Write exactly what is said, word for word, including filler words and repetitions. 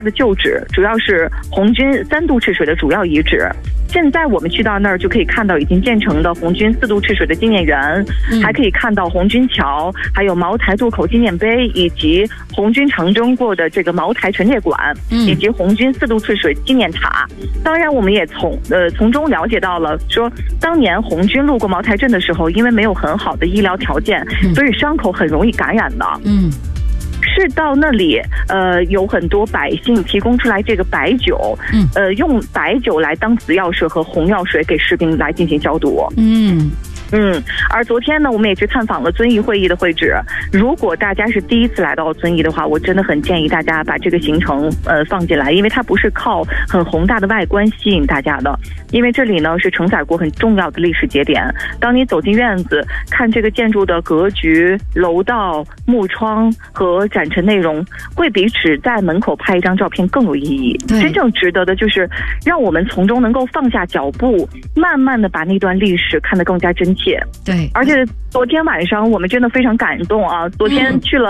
的旧址，主要是红军三渡赤水的主要遗址。现在我们去到那儿就可以看到已经建成的红军四渡赤水的纪念园，嗯、还可以看到红军桥，还有茅台渡口纪念碑，以及红军长征过的这个茅台陈列馆，嗯、以及红军四渡赤水纪念塔。当然，我们也从呃从中了解到了说，当年红军路过茅台镇的时候，因为没有很好的医疗条件，嗯、所以伤口很容易感染的。嗯。是到那里，呃，有很多百姓提供出来这个白酒，嗯，呃，用白酒来当紫药水和红药水给士兵来进行消毒，嗯。嗯，而昨天呢，我们也去探访了遵义会议的会址。如果大家是第一次来到遵义的话，我真的很建议大家把这个行程呃放进来，因为它不是靠很宏大的外观吸引大家的，因为这里呢是承载过很重要的历史节点。当你走进院子，看这个建筑的格局、楼道、木窗和展陈内容，会比只在门口拍一张照片更有意义。真正值得的就是让我们从中能够放下脚步，慢慢的把那段历史看得更加真切。 对， 而且昨天晚上我们真的非常感动啊！昨天去了